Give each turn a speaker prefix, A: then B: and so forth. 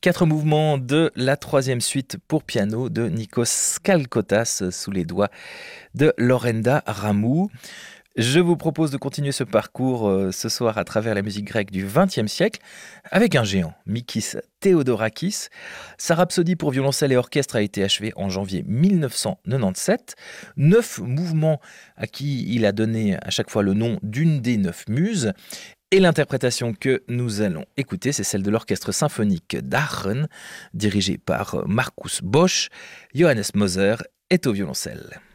A: 4 mouvements de la troisième suite pour piano de Nikos Kalkotas sous les doigts de Lorenda Ramou. Je vous propose de continuer ce parcours ce soir à travers la musique grecque du XXe siècle avec un géant, Mikis Theodorakis. Sa rhapsodie pour violoncelle et orchestre a été achevée en janvier 1997. 9 mouvements à qui il a donné à chaque fois le nom d'une des 9 muses. Et l'interprétation que nous allons écouter, c'est celle de l'orchestre symphonique d'Aachen, dirigé par Markus Bosch. Johannes Moser est au violoncelle.